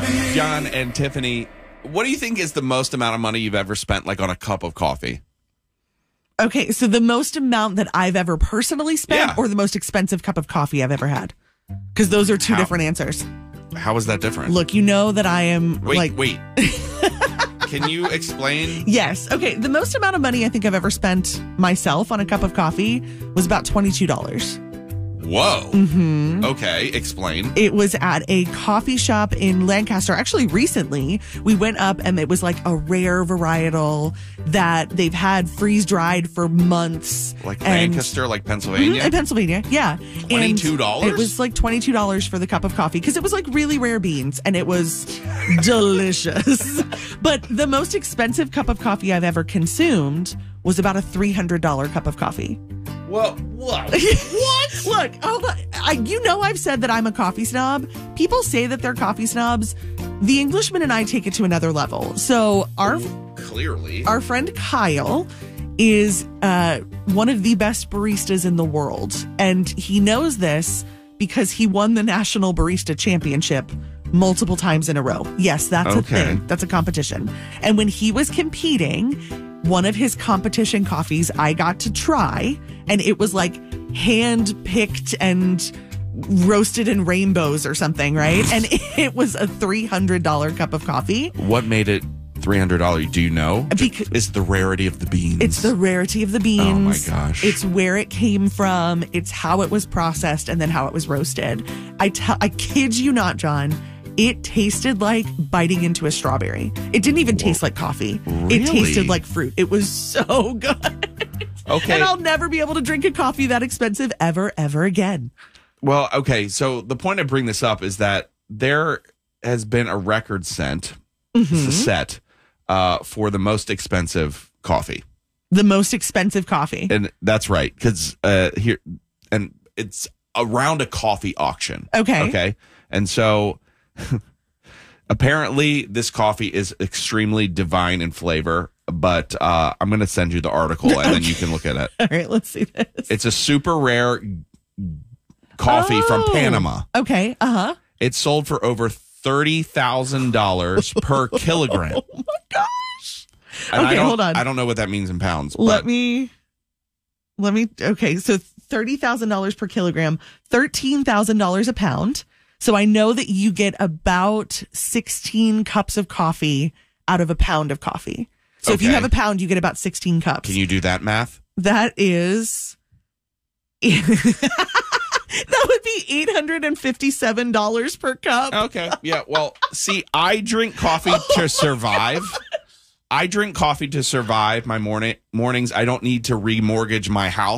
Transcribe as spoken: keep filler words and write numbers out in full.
John and Tiffany, what do you think is the most amount of money you've ever spent, like on a cup of coffee? Okay, so the most amount that I've ever personally spent, Yeah. or the most expensive cup of coffee I've ever had? Because those are two How? different answers. How is that different? Look, you know that I am wait, like... wait. Can you explain? Yes. Okay, the most amount of money I think I've ever spent myself on a cup of coffee was about twenty-two dollars. Whoa. Mm-hmm. Okay, explain. It was at a coffee shop in Lancaster. Actually, recently, we went up and it was like a rare varietal that they've had freeze dried for months. Like And- Lancaster, like Pennsylvania? Mhm, in Pennsylvania, yeah. twenty-two dollars? And it was like twenty-two dollars for the cup of coffee because it was like really rare beans and it was delicious. But the most expensive cup of coffee I've ever consumed was about a three hundred dollars cup of coffee. Well, what? What? Look, hold on. I, you know I've said that I'm a coffee snob. People say that they're coffee snobs. The Englishman and I take it to another level. So our Clearly. our friend Kyle is uh, one of the best baristas in the world. And he knows this because he won the National Barista Championship multiple times in a row. Yes, that's a Okay. thing. That's a competition. And when he was competing, one of his competition coffees I got to try, and it was like hand picked and roasted in rainbows or something, right? And it was a three hundred dollars cup of coffee. What made it three hundred dollars? Do you know? Because It's the rarity of the beans. it's the rarity of the beans. Oh my gosh. It's where it came from. It's how it was processed and then how it was roasted. I tell, I kid you not, John. It tasted like biting into a strawberry. It didn't even taste like coffee. Really? It tasted like fruit. It was so good. Okay. And I'll never be able to drink a coffee that expensive ever, ever again. Well, okay. So the point I bring this up is that there has been a record sent, Mm-hmm. set uh, for the most expensive coffee. The most expensive coffee. And that's right. Because uh, here, and it's around a coffee auction. Okay. Okay. And so apparently this coffee is extremely divine in flavor, but uh, I'm going to send you the article and then you can look at it. All right, let's see this. It's a super rare coffee from Oh. Panama. Okay, uh-huh. It's sold for over thirty thousand dollars per kilogram. Oh my gosh. And I Okay, don't, hold on. I don't know what that means in pounds. Let but me, let me, okay, so thirty thousand dollars per kilogram, thirteen thousand dollars a pound. So I know that you get about sixteen cups of coffee out of a pound of coffee. So if you Okay. have a pound, you get about sixteen cups. Can you do that math? That is, that would be eight hundred fifty-seven dollars per cup. Okay. Yeah. Well, see, I drink coffee to survive. I drink coffee to survive my morning mornings. I don't need to remortgage my house.